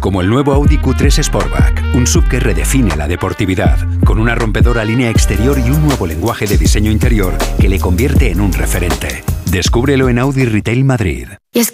Como el nuevo Audi Q3 Sportback, un SUV que redefine la deportividad, con una rompedora línea exterior y un nuevo lenguaje de diseño interior que le convierte en un referente. Descúbrelo en Audi Retail Madrid. Y es